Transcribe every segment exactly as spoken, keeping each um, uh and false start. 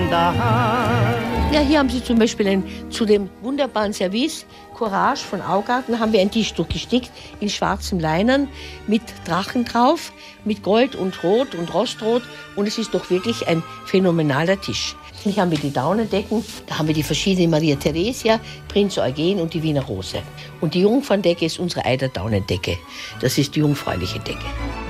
in der Hand. Ja, hier haben Sie zum Beispiel ein, zu dem wunderbaren Service Courage von Augarten haben wir ein Tischtuch gestickt in schwarzem Leinen mit Drachen drauf, mit Gold und Rot und Rostrot und es ist doch wirklich ein phänomenaler Tisch. Hier haben wir die Daunendecken, da haben wir die verschiedenen Maria Theresia, Prinz Eugen und die Wiener Rose. Und die Jungfrauendecke ist unsere Eiderdaunendecke. Das ist die jungfräuliche Decke.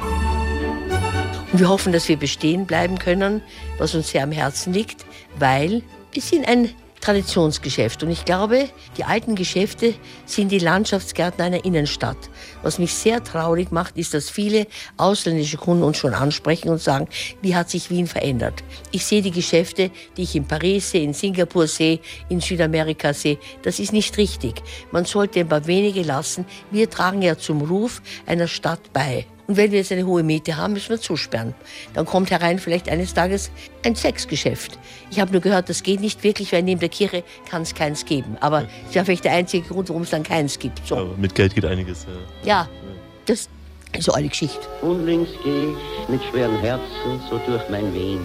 Und wir hoffen, dass wir bestehen bleiben können, was uns sehr am Herzen liegt, weil wir sind ein Traditionsgeschäft. Und ich glaube, die alten Geschäfte sind die Landschaftsgärten einer Innenstadt. Was mich sehr traurig macht, ist, dass viele ausländische Kunden uns schon ansprechen und sagen, wie hat sich Wien verändert? Ich sehe die Geschäfte, die ich in Paris sehe, in Singapur sehe, in Südamerika sehe. Das ist nicht richtig. Man sollte ein paar wenige lassen. Wir tragen ja zum Ruf einer Stadt bei. Und wenn wir jetzt eine hohe Miete haben, müssen wir zusperren. Dann kommt herein vielleicht eines Tages ein Sexgeschäft. Ich habe nur gehört, das geht nicht wirklich, weil neben der Kirche kann es keins geben. Aber das wäre vielleicht der einzige Grund, warum es dann keins gibt. So. Aber mit Geld geht einiges. Ja, ja das ist so eine Geschichte. Unlängst gehe ich mit schweren Herzen so durch mein Wien.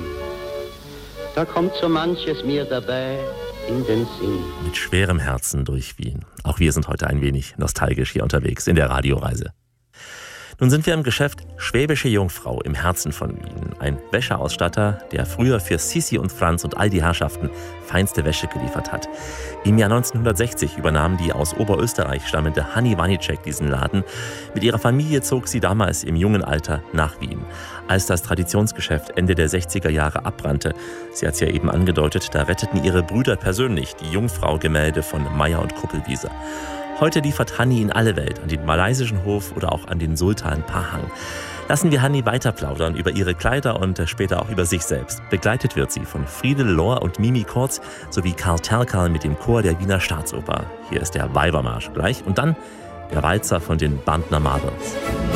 Da kommt so manches mir dabei in den Sinn. Mit schwerem Herzen durch Wien. Auch wir sind heute ein wenig nostalgisch hier unterwegs in der Radioreise. Nun sind wir im Geschäft Schwäbische Jungfrau im Herzen von Wien. Ein Wäscheausstatter, der früher für Sissi und Franz und all die Herrschaften feinste Wäsche geliefert hat. Im Jahr neunzehnhundertsechzig übernahm die aus Oberösterreich stammende Hanni Wanicek diesen Laden. Mit ihrer Familie zog sie damals im jungen Alter nach Wien. Als das Traditionsgeschäft Ende der sechziger Jahre abbrannte, sie hat es ja eben angedeutet, da retteten ihre Brüder persönlich die Jungfrau-Gemälde von Meyer und Kuppelwieser. Heute liefert Hanni in alle Welt, an den malaysischen Hof oder auch an den Sultan Pahang. Lassen wir Hanni weiter plaudern über ihre Kleider und später auch über sich selbst. Begleitet wird sie von Friedel Lohr und Mimi Kurz sowie Karl Terkel mit dem Chor der Wiener Staatsoper. Hier ist der Weibermarsch gleich und dann der Walzer von den Bandner Marbles.